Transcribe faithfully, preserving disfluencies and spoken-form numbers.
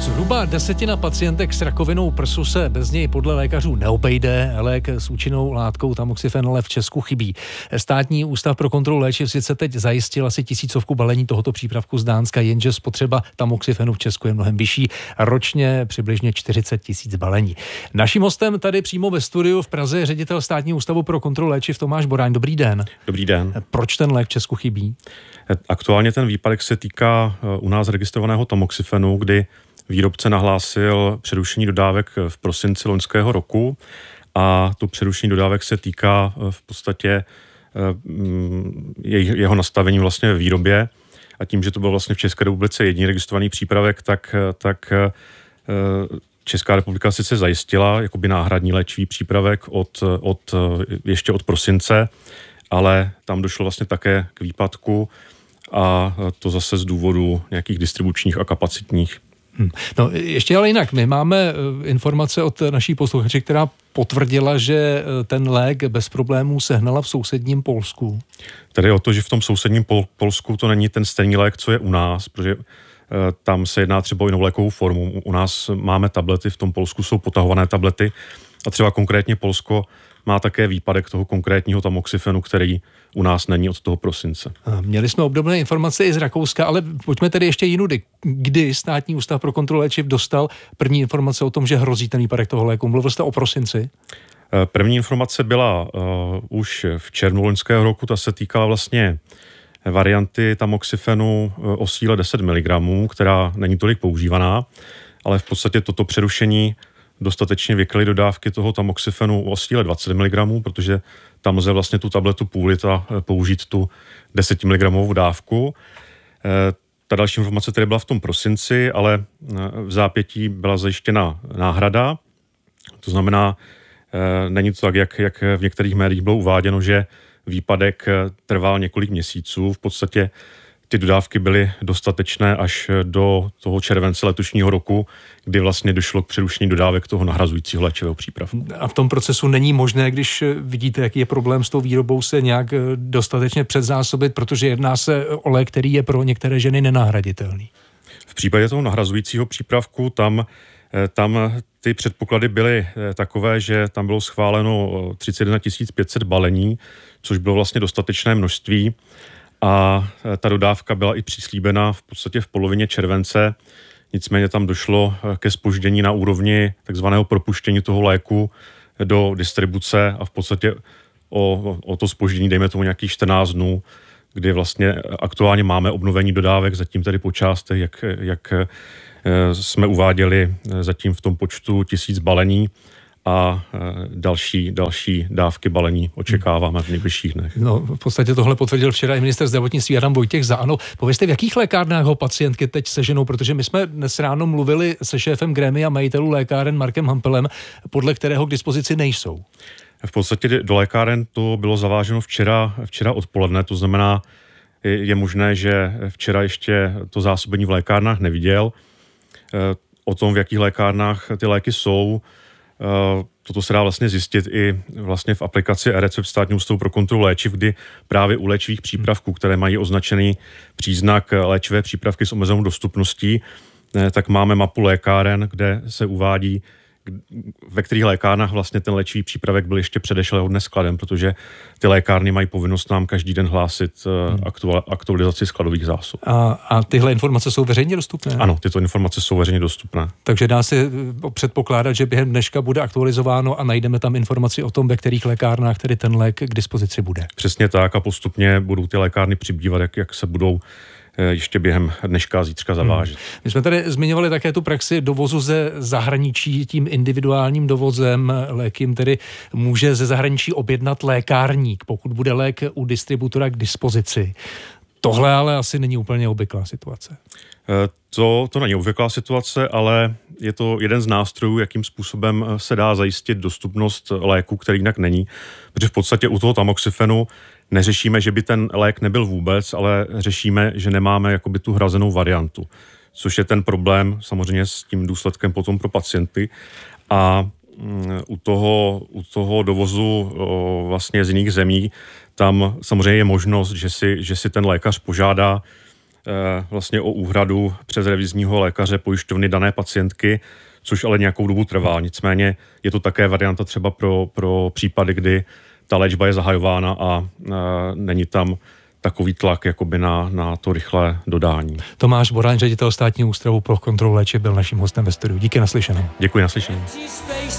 Zhruba desetina pacientek s rakovinou prsu se bez něj podle lékařů neobejde. Lék s účinnou látkou tamoxifen ale v Česku chybí. Státní ústav pro kontrolu léčiv sice teď zajistil asi tisícovku balení tohoto přípravku z Dánska, jenže spotřeba tamoxifenu v Česku je mnohem vyšší. Ročně přibližně čtyřicet tisíc balení. Naším hostem tady přímo ve studiu v Praze je ředitel Státního ústavu pro kontrolu léčiv Tomáš Boráň. Dobrý den. Dobrý den. Proč ten lék v Česku chybí? Aktuálně ten výpadek se týká u nás registrovaného tamoxifenu, kdy výrobce nahlásil přerušení dodávek v prosinci loňského roku a to přerušení dodávek se týká v podstatě jeho nastavení vlastně ve výrobě a tím, že to byl vlastně v České republice jediný registrovaný přípravek, tak, tak Česká republika sice zajistila jakoby náhradní léčivý přípravek od, od, ještě od prosince, ale tam došlo vlastně také k výpadku a to zase z důvodu nějakých distribučních a kapacitních. Hmm. No ještě ale jinak, my máme informace od naší posluchače, která potvrdila, že ten lék bez problémů sehnala v sousedním Polsku. Tady o to, že v tom sousedním Pol- Polsku to není ten stejný lék, co je u nás, protože uh, tam se jedná třeba o jinou lékovou formu. U nás máme tablety, v tom Polsku jsou potahované tablety a třeba konkrétně Polsko má také výpadek toho konkrétního tamoxifenu, který u nás není od toho prosince. Měli jsme obdobné informace i z Rakouska, ale pojďme tedy ještě jinudy. Kdy Státní ústav pro kontrolu léčiv dostal první informace o tom, že hrozí ten výpadek toho léku? Mluvil jste o prosinci? První informace byla uh, už v červnu loňského roku, ta se týkala vlastně varianty tamoxifenu o síle deset miligramů, která není tolik používaná, ale v podstatě toto přerušení dostatečně vykryly dodávky toho tamoxifenu o síle dvacet miligramů, protože tam lze vlastně tu tabletu půl litra použít tu deset miligramovou dávku. Ta další informace tedy byla v tom prosinci, ale v zápětí byla zajištěna náhrada. To znamená, není to tak, jak, jak v některých médiích bylo uváděno, že výpadek trval několik měsíců. V podstatě ty dodávky byly dostatečné až do toho července letošního roku, kdy vlastně došlo k přerušení dodávek toho nahrazujícího léčivého přípravku. A v tom procesu není možné, když vidíte, jaký je problém s tou výrobou, se nějak dostatečně předzásobit, protože jedná se o lék, který je pro některé ženy nenahraditelný. V případě toho nahrazujícího přípravku tam, tam ty předpoklady byly takové, že tam bylo schváleno třicet jedna tisíc pět set balení, což bylo vlastně dostatečné množství. A ta dodávka byla i přislíbena v podstatě v polovině července, nicméně tam došlo ke zpoždění na úrovni takzvaného propuštění toho léku do distribuce a v podstatě o, o to zpoždění dejme tomu nějakých čtrnáct dnů, kdy vlastně aktuálně máme obnovení dodávek, zatím tedy po částech, jak, jak jsme uváděli, zatím v tom počtu tisíc balení a další, další dávky balení očekáváme v nejbližších dnech. No, v podstatě tohle potvrdil včera i ministr zdravotnictví Adam Vojtěch za ANO. Povězte, v jakých lékárnách ho pacientky teď seženou, protože my jsme dnes ráno mluvili se šéfem grémia majitelů lékáren Markem Hampelem, podle kterého k dispozici nejsou. V podstatě do lékáren to bylo zaváženo včera, včera odpoledne, to znamená, je možné, že včera ještě to zásobení v lékárnách neviděl. O tom, v jakých lékárnách ty léky jsou, toto se dá vlastně zjistit i vlastně v aplikaci eRecept Státního ústavu pro kontrolu léčiv, kdy právě u léčivých přípravků, které mají označený příznak léčivé přípravky s omezenou dostupností, tak máme mapu lékáren, kde se uvádí, ve kterých lékárnách vlastně ten léčivý přípravek byl ještě předešlého dne skladem, protože ty lékárny mají povinnost nám každý den hlásit aktual, aktualizaci skladových zásob. A, a tyhle informace jsou veřejně dostupné? Ano, tyto informace jsou veřejně dostupné. Takže dá se předpokládat, že během dneška bude aktualizováno a najdeme tam informaci o tom, ve kterých lékárnách tedy ten lék k dispozici bude. Přesně tak a postupně budou ty lékárny přibývat, jak, jak se budou ještě během dneška a zítřka zavážet. Hmm. My jsme tady zmiňovali také tu praxi dovozu ze zahraničí tím individuálním dovozem. Lék jim tedy může ze zahraničí objednat lékárník, pokud bude lék u distributora k dispozici. Tohle ale asi není úplně obvyklá situace. To, to není obvyklá situace, ale je to jeden z nástrojů, jakým způsobem se dá zajistit dostupnost léku, který jinak není. Protože v podstatě u toho tamoxifenu neřešíme, že by ten lék nebyl vůbec, ale řešíme, že nemáme jakoby tu hrazenou variantu, což je ten problém samozřejmě s tím důsledkem potom pro pacienty. A u toho, u toho dovozu o, vlastně z jiných zemí, tam samozřejmě je možnost, že si, že si ten lékař požádá vlastně o úhradu přes revizního lékaře pojišťovny dané pacientky, což ale nějakou dobu trvá. Nicméně je to také varianta třeba pro, pro případy, kdy ta léčba je zahajována a není tam takový tlak jakoby na, na to rychlé dodání. Tomáš Boraň, ředitel Státního ústavu pro kontrolu léčiv, byl naším hostem ve studiu. Díky, naslyšenou. Děkuji, naslyšenou.